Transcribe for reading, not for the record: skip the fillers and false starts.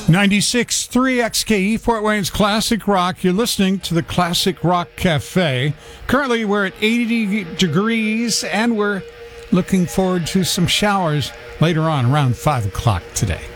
96.3 XKE, Fort Wayne's Classic Rock. You're listening to the Classic Rock Cafe. Currently, we're at 80 degrees, and we're looking forward to some showers later on around 5 o'clock today.